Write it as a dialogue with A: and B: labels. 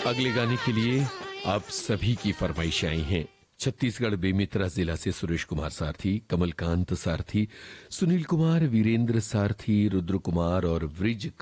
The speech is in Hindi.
A: अगले गाने के लिए आप सभी की फरमाइश आई हैं। छत्तीसगढ़ बेमित्रा जिला से सुरेश कुमार सारथी, कमलकांत सारथी, सुनील कुमार, वीरेंद्र सारथी, रुद्र कुमार और वृज